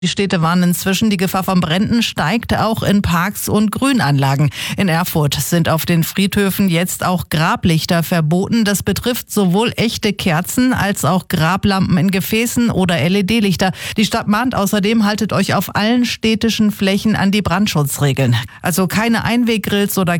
Die Städte warnen inzwischen, die Gefahr von Bränden steigt auch in Parks und Grünanlagen. In Erfurt sind auf den Friedhöfen jetzt auch Grablichter verboten. Das betrifft sowohl echte Kerzen als auch Grablampen in Gefäßen oder LED-Lichter. Die Stadt mahnt außerdem, haltet euch auf allen städtischen Flächen an die Brandschutzregeln. Also keine Einweggrills oder